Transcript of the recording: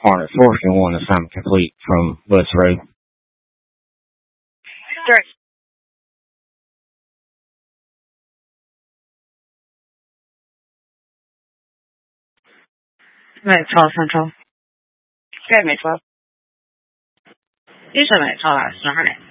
Hornet 4-1 assignment complete from Bus Road. Direct. Right, 12 Central. Good, May 12. Usually when it's 12 hours, it's not Hornet.